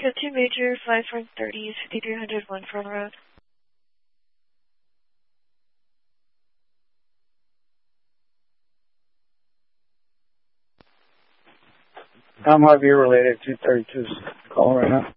2 Major, 5430, 5300 One Front Road. How might be related to 232's call right now?